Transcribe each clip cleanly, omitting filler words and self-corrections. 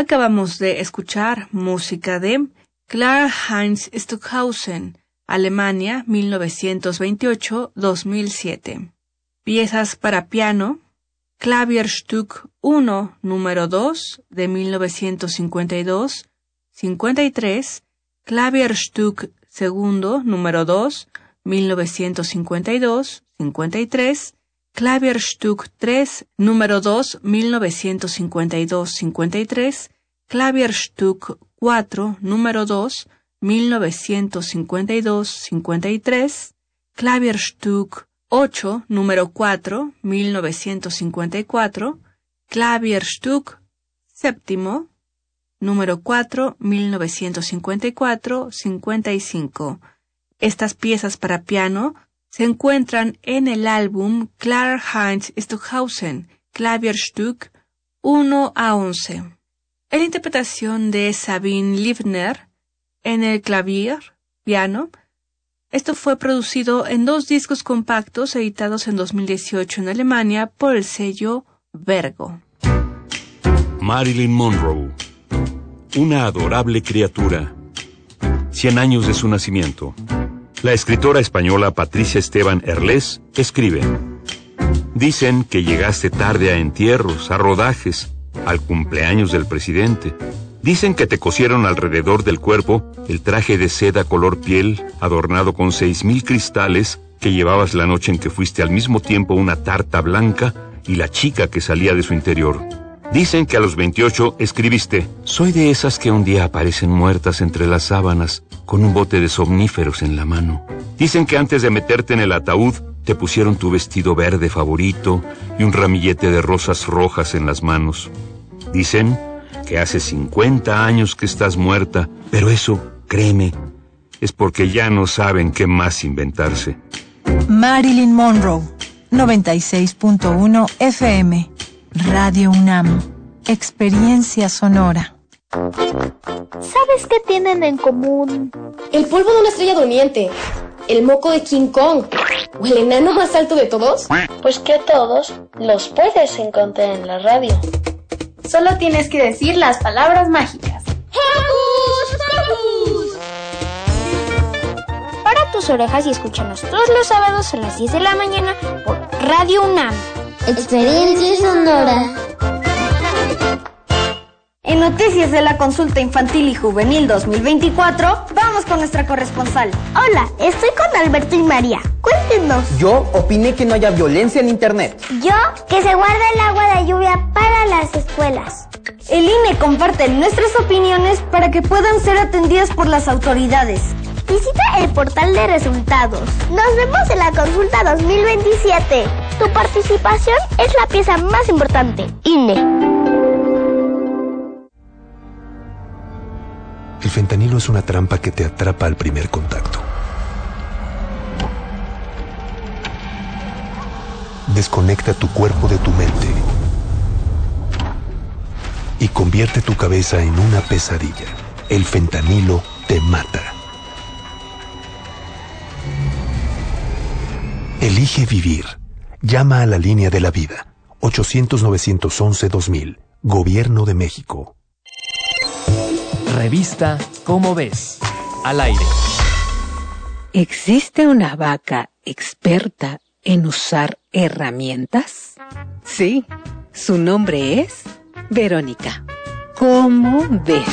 Acabamos de escuchar música de Karl-Heinz Stockhausen, Alemania, 1928-2007. Piezas para piano, Klavierstück 1, número 2, de 1952-53, Klavierstück 2, número 2, 1952-53, Klavierstück 3, número 2, 1952-53, Klavierstück 4, número 2, 1952-53, Klavierstück 8, número 4, 1954, Klavierstück 7, número 4, 1954-55. Estas piezas para piano se encuentran en el álbum Karl-Heinz Stockhausen, Klavierstück 1-11. En la interpretación de Sabine Liebner en el clavier, piano, esto fue producido en 2 discos compactos editados en 2018 en Alemania por el sello Vergo. Marilyn Monroe, una adorable criatura. 100 años de su nacimiento. La escritora española Patricia Esteban Herlés escribe: dicen que llegaste tarde a entierros, a rodajes, al cumpleaños del presidente. Dicen que te cosieron alrededor del cuerpo el traje de seda color piel adornado con 6,000 cristales que llevabas la noche en que fuiste al mismo tiempo una tarta blanca y la chica que salía de su interior. Dicen que a los 28 escribiste: soy de esas que un día aparecen muertas entre las sábanas con un bote de somníferos en la mano. Dicen que antes de meterte en el ataúd te pusieron tu vestido verde favorito y un ramillete de rosas rojas en las manos. Dicen que hace 50 años que estás muerta, pero eso, créeme, es porque ya no saben qué más inventarse. Marilyn Monroe, 96.1 FM, Radio UNAM, experiencia sonora. ¿Sabes qué tienen en común? El polvo de una estrella durmiente, el moco de King Kong o el enano más alto de todos. Pues que todos los puedes encontrar en la radio. Solo tienes que decir las palabras mágicas. ¡Hocus Pocus! Para tus orejas y escúchanos todos los sábados a las 10 de la mañana por Radio UNAM. Experiencia sonora. En Noticias de la Consulta Infantil y Juvenil 2024, vamos con nuestra corresponsal. Hola, estoy con Alberto y María. Cuéntenos. Yo opiné que no haya violencia en Internet. Yo, que se guarde el agua de lluvia para las escuelas. El INE comparte nuestras opiniones para que puedan ser atendidas por las autoridades. Visita el portal de resultados. Nos vemos en la consulta 2027. Tu participación es la pieza más importante. INE. El fentanilo es una trampa que te atrapa al primer contacto. Desconecta tu cuerpo de tu mente y convierte tu cabeza en una pesadilla. El fentanilo te mata. Elige vivir. Llama a la línea de la vida. 800-911-2000. Gobierno de México. Revista Cómo Ves, al aire. ¿Existe una vaca experta en usar herramientas? Sí, su nombre es Verónica. ¿Cómo ves?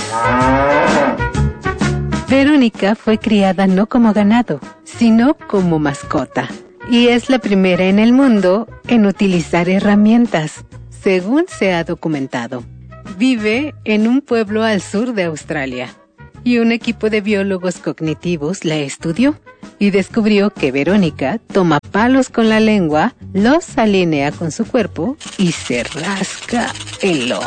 Verónica fue criada no como ganado, sino como mascota. Y es la primera en el mundo en utilizar herramientas, según se ha documentado. Vive en un pueblo al sur de Australia y un equipo de biólogos cognitivos la estudió y descubrió que Verónica toma palos con la lengua, los alinea con su cuerpo y se rasca el lomo.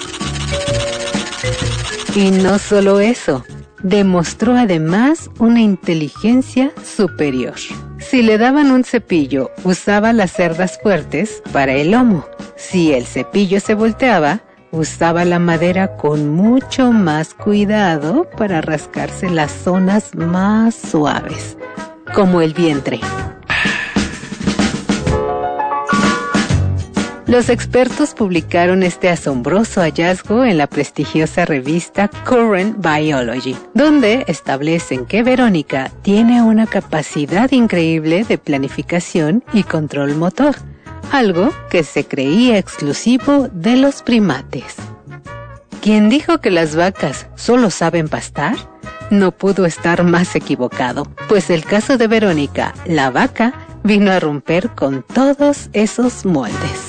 Y no solo eso, demostró además una inteligencia superior. Si le daban un cepillo, usaba las cerdas fuertes para el lomo. Si el cepillo se volteaba, usaba la madera con mucho más cuidado para rascarse las zonas más suaves, como el vientre. Los expertos publicaron este asombroso hallazgo en la prestigiosa revista Current Biology, donde establecen que Verónica tiene una capacidad increíble de planificación y control motor, algo que se creía exclusivo de los primates. ¿Quién dijo que las vacas solo saben pastar? No pudo estar más equivocado, pues el caso de Verónica, la vaca, vino a romper con todos esos moldes.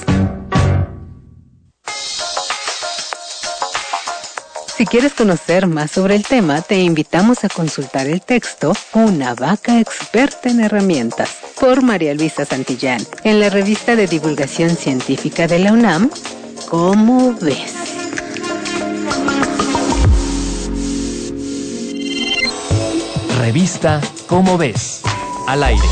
Si quieres conocer más sobre el tema, te invitamos a consultar el texto Una vaca experta en herramientas, por María Luisa Santillán, en la revista de divulgación científica de la UNAM, ¿Cómo ves? Revista ¿Cómo ves? Al aire.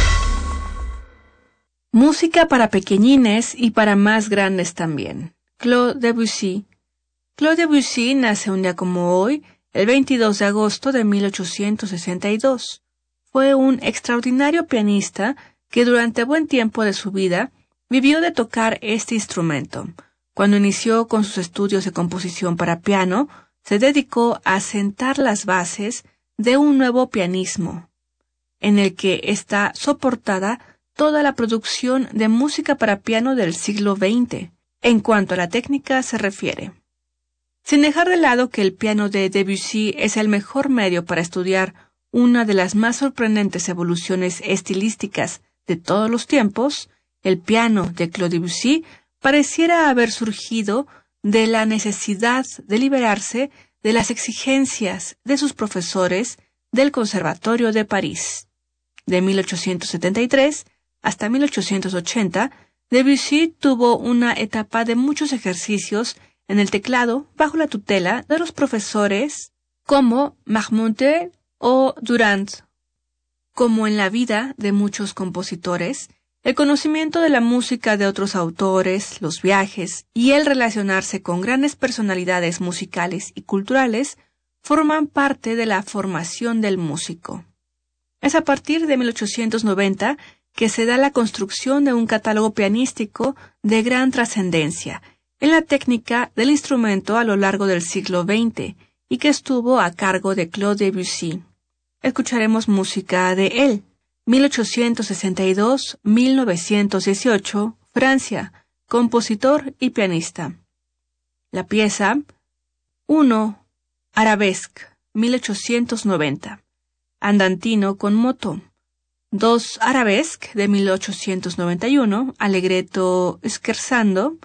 Música para pequeñines y para más grandes también. Claude Debussy. Claude Debussy nace un día como hoy, el 22 de agosto de 1862. Fue un extraordinario pianista que durante buen tiempo de su vida vivió de tocar este instrumento. Cuando inició con sus estudios de composición para piano, se dedicó a sentar las bases de un nuevo pianismo, en el que está soportada toda la producción de música para piano del siglo XX, en cuanto a la técnica se refiere. Sin dejar de lado que el piano de Debussy es el mejor medio para estudiar una de las más sorprendentes evoluciones estilísticas de todos los tiempos, el piano de Claude Debussy pareciera haber surgido de la necesidad de liberarse de las exigencias de sus profesores del Conservatorio de París. De 1873 hasta 1880, Debussy tuvo una etapa de muchos ejercicios en el teclado bajo la tutela de los profesores como Marmontel o Durand. Como en la vida de muchos compositores, el conocimiento de la música de otros autores, los viajes y el relacionarse con grandes personalidades musicales y culturales forman parte de la formación del músico. Es a partir de 1890 que se da la construcción de un catálogo pianístico de gran trascendencia en la técnica del instrumento a lo largo del siglo XX y que estuvo a cargo de Claude Debussy. Escucharemos música de él. 1862-1918, Francia, compositor y pianista. La pieza 1, Arabesque, 1890, Andantino con moto. 2, Arabesque, de 1891, Allegretto scherzando.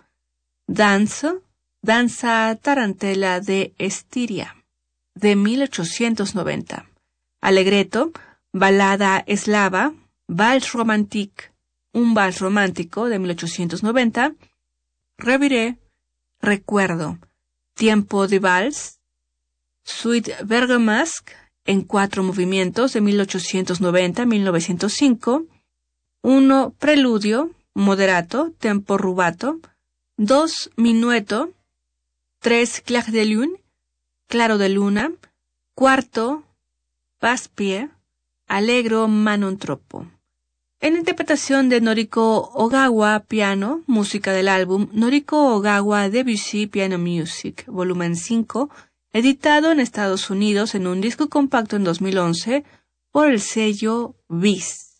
Danza tarantela de Estiria, de 1890. Allegretto, balada eslava, Vals romantique, un vals romántico, de 1890. Reviré, recuerdo, tiempo de vals. Suite bergamasque, en 4 movimientos, de 1890-1905. 1, preludio, moderato, tempo rubato. 2, minueto. 3, clair de lune, claro de luna. 4, passe-pied, allegro manon troppo. En interpretación de Noriko Ogawa, piano, música del álbum Noriko Ogawa Debussy Piano Music, volumen 5, editado en Estados Unidos en un disco compacto en 2011 por el sello Viz.